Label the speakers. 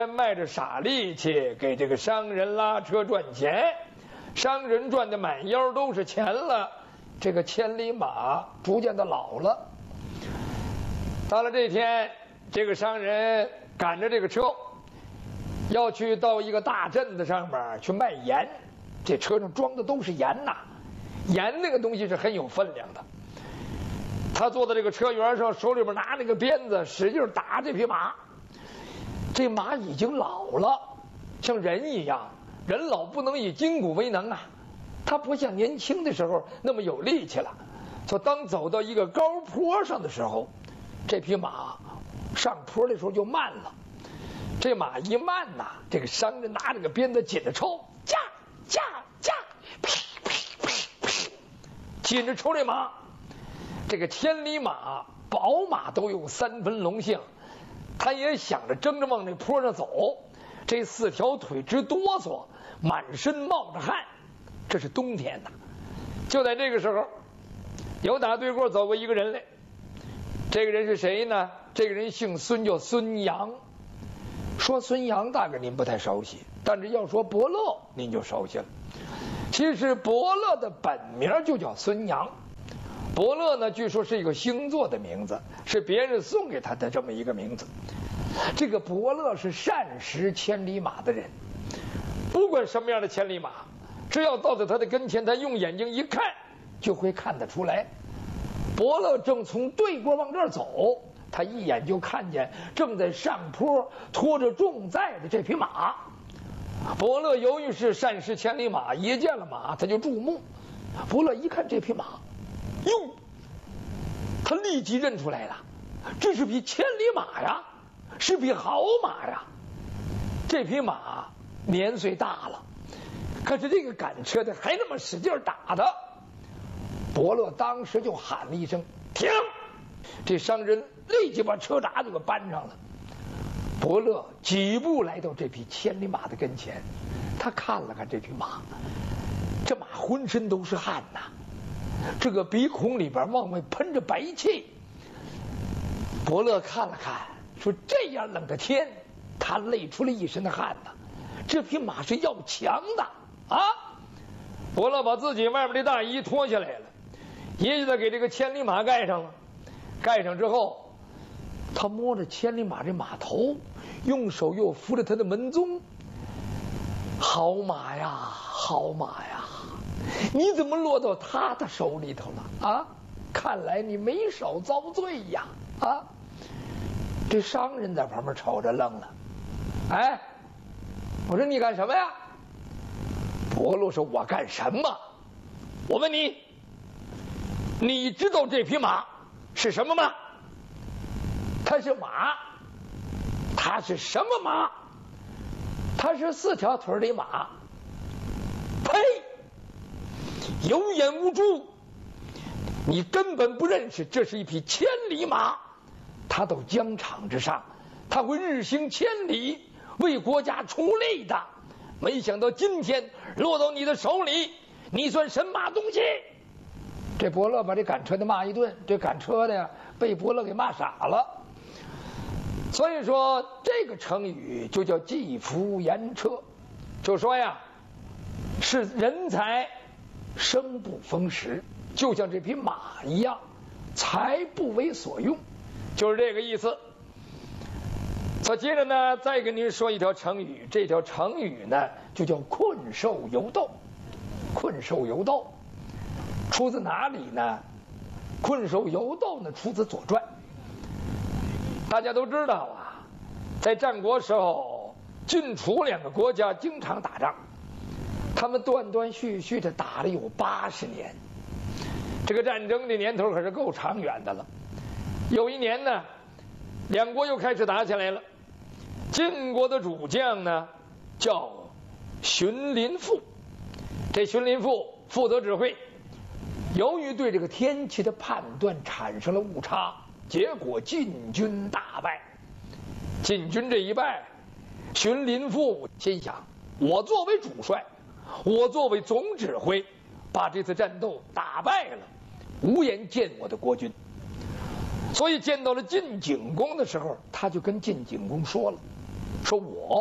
Speaker 1: 卖着傻力气给这个商人拉车赚钱，商人赚的满腰都是钱了，这个千里马逐渐的老了。到了这天，这个商人赶着这个车要去到一个大镇子上面去卖盐，这车上装的都是盐呐，盐那个东西是很有分量的。他坐在这个车辕上，手里边拿那个鞭子使劲打这匹马。这马已经老了，像人一样，人老不能以筋骨为能啊。他不像年轻的时候那么有力气了。就当走到一个高坡上的时候，这匹马上坡的时候就慢了。这马一慢呐，这个商人拿着个鞭子紧着抽，驾驾驾，噼噼噼噼，紧着抽这马。这个千里马、宝马都有3分龙性。他也想着争着往那坡上走，这4条腿直哆嗦，满身冒着汗。这是冬天呐。就在这个时候，有打对过走过一个人来。这个人是谁呢？这个人姓孙，叫孙杨。说孙杨大概您不太熟悉，但是要说伯乐您就熟悉了。其实伯乐的本名就叫孙杨。伯乐呢，据说是一个星座的名字，是别人送给他的这么一个名字。这个伯乐是善识千里马的人，不管什么样的千里马，只要到在他的跟前，他用眼睛一看，就会看得出来。伯乐正从对过往这儿走，他一眼就看见正在上坡拖着重载的这匹马。伯乐由于是善识千里马，一见了马他就注目。伯乐一看这匹马，哟，他立即认出来了，这是匹千里马呀，是匹好马呀。这匹马年岁大了，可是这个赶车的还那么使劲打他。伯乐当时就喊了一声停，这商人立即把车闸就给搬上了。伯乐几步来到这匹千里马的跟前，他看了看这匹马，这马浑身都是汗呐，这个鼻孔里边往外喷着白气。伯乐看了看，说这样冷的天，他累出了一身的汗呐。这匹马是要强的啊！伯乐把自己外面的大衣脱下来了，一下子给这个千里马盖上了。盖上之后，他摸着千里马这马头，用手又扶着他的门鬃。好马呀，好马呀！你怎么落到他的手里头了啊？看来你没少遭罪呀！啊！这商人在旁边瞅着愣了。哎，我说你干什么呀？伯乐说：“我干什么？我问你，你知道这匹马是什么吗？它是马，它是什么马？它是4条腿的马。呸！有眼无珠，你根本不认识，这是一匹千里马。它到疆场之上，它会日行千里，为国家出力的。没想到今天落到你的手里，你算什么东西？”这伯乐把这赶车的骂一顿，这赶车的呀被伯乐给骂傻了。所以说这个成语就叫寄福言车，就说呀，是人才生不逢时，就像这匹马一样，才不为所用，就是这个意思。所以接着呢，再跟您说一条成语，这条成语呢就叫困兽犹斗。困兽犹斗出自哪里呢？困兽犹斗呢出自《左传》。大家都知道啊，在战国时候，晋楚2个国家经常打仗，他们断断续续的打了有80年，这个战争的年头可是够长远的了。有一年呢，2国又开始打起来了。晋国的主将呢叫荀林父，这荀林父负责指挥，由于对这个天气的判断产生了误差，结果晋军大败。晋军这一败，荀林父心想，我作为主帅，我作为总指挥，把这次战斗打败了，无颜见我的国君。所以见到了晋景公的时候，他就跟晋景公说了， 说我